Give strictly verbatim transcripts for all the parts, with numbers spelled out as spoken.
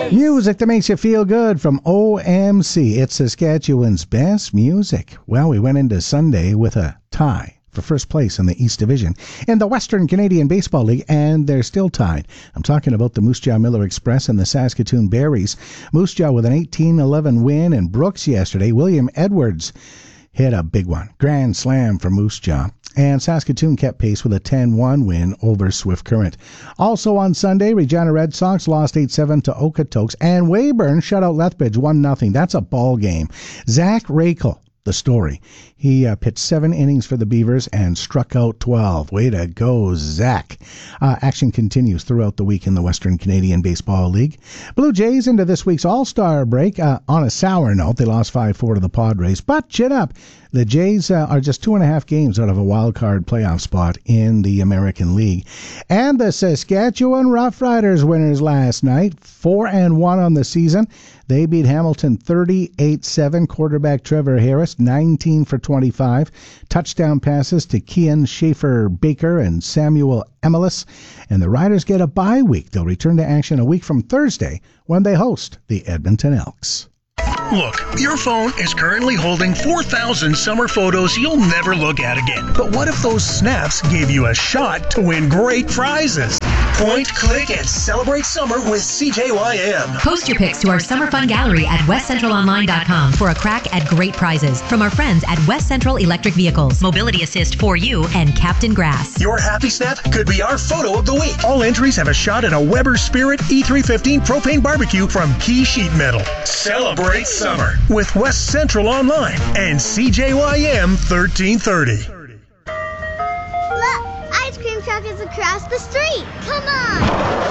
Music that makes you feel good from O M C. It's Saskatchewan's best music. Well, we went into Sunday with a tie for first place in the East Division in the Western Canadian Baseball League, and they're still tied. I'm talking about the Moose Jaw Miller Express and the Saskatoon Berries. Moose Jaw with an eighteen eleven win, and Brooks yesterday, William Edwards hit a big one. Grand slam for Moose Jaw. And Saskatoon kept pace with a ten one win over Swift Current. Also on Sunday, Regina Red Sox lost eight seven to Okotoks, and Weyburn shut out Lethbridge one nothing. That's a ball game. Zach Rakel, the story. He uh, pitched seven innings for the Beavers and struck out twelve. Way to go, Zach. Uh, action continues throughout the week in the Western Canadian Baseball League. Blue Jays into this week's All-Star break. Uh, on a sour note, they lost five four to the Padres. But chin up. The Jays uh, are just two and a half games out of a wild card playoff spot in the American League. And the Saskatchewan Roughriders winners last night, four and one on the season. They beat Hamilton thirty-eight seven. Quarterback Trevor Harris, nineteen for twenty-five. Touchdown passes to Kian Schaefer-Baker and Samuel Emelis. And the Riders get a bye week. They'll return to action a week from Thursday when they host the Edmonton Elks. Look, your phone is currently holding four thousand summer photos you'll never look at again. But what if those snaps gave you a shot to win great prizes? Point, click, and celebrate summer with C J Y M. Post your pics to our Summer Fun Gallery at west central online dot com for a crack at great prizes from our friends at West Central Electric Vehicles, Mobility Assist for You, and Captain Grass. Your happy snap could be our photo of the week. All entries have a shot at a Weber Spirit E three fifteen propane barbecue from Key Sheet Metal. Celebrate summer with West Central Online and C J Y M thirteen thirty. Look, ice cream truck is across the street. Come on.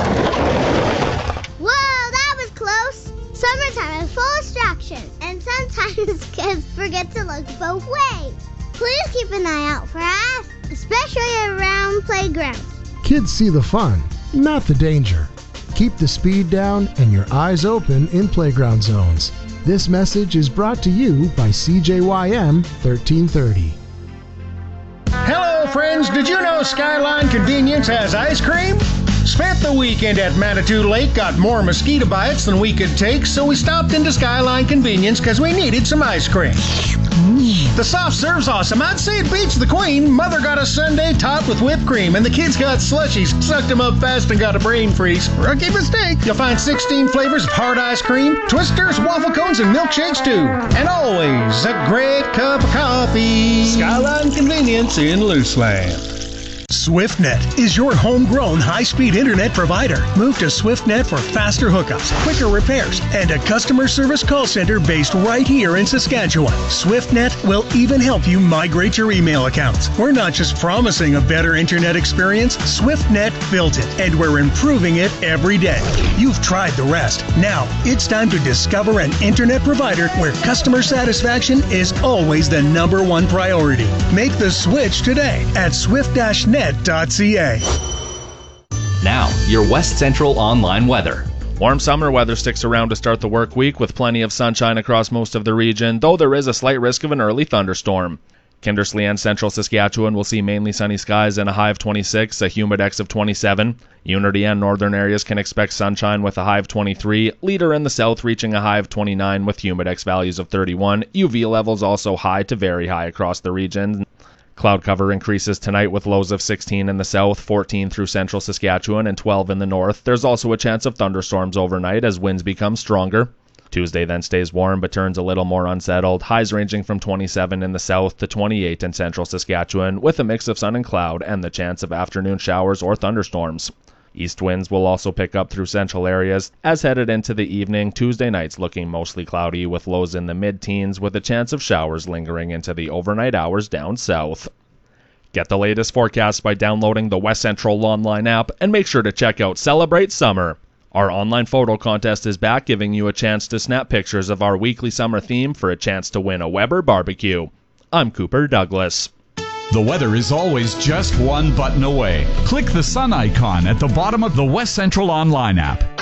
Whoa, that was close. Summertime is full of distractions, and sometimes kids forget to look both ways. Please keep an eye out for us, especially around playgrounds. Kids see the fun, not the danger. Keep the speed down and your eyes open in playground zones. This message is brought to you by C J Y M thirteen thirty. Hello, friends. Did you know Skyline Convenience has ice cream? Spent the weekend at Manitou Lake, got more mosquito bites than we could take, so we stopped into Skyline Convenience because we needed some ice cream. The soft serve's awesome. I'd say it beats the Queen. Mother got a sundae topped with whipped cream, and the kids got slushies, sucked them up fast and got a brain freeze. Rookie mistake. You'll find sixteen flavors of hard ice cream, twisters, waffle cones, and milkshakes too. And always a great cup of coffee. Skyline Convenience in Luceland. SwiftNet is your homegrown high-speed internet provider. Move to SwiftNet for faster hookups, quicker repairs, and a customer service call center based right here in Saskatchewan. SwiftNet will even help you migrate your email accounts. We're not just promising a better internet experience, SwiftNet built it, and we're improving it every day. You've tried the rest. Now, it's time to discover an internet provider where customer satisfaction is always the number one priority. Make the switch today at swift dash net dot c a. Now, your West Central online weather. Warm summer weather sticks around to start the work week with plenty of sunshine across most of the region, though there is a slight risk of an early thunderstorm. Kindersley and Central Saskatchewan will see mainly sunny skies and a high of twenty-six, a humidex of twenty-seven. Unity and northern areas can expect sunshine with a high of twenty-three. Leader in the south reaching a high of twenty-nine with humidex values of thirty-one. U V levels also high to very high across the region. Cloud cover increases tonight with lows of sixteen in the south, fourteen through central Saskatchewan, and twelve in the north. There's also a chance of thunderstorms overnight as winds become stronger. Tuesday then stays warm but turns a little more unsettled. Highs ranging from twenty-seven in the south to twenty-eight in central Saskatchewan, with a mix of sun and cloud and the chance of afternoon showers or thunderstorms. East winds will also pick up through central areas, as headed into the evening, Tuesday nights looking mostly cloudy with lows in the mid-teens with a chance of showers lingering into the overnight hours down south. Get the latest forecast by downloading the West Central Online app and make sure to check out Celebrate Summer. Our online photo contest is back, giving you a chance to snap pictures of our weekly summer theme for a chance to win a Weber barbecue. I'm Cooper Douglas. The weather is always just one button away. Click the sun icon at the bottom of the West Central Online app.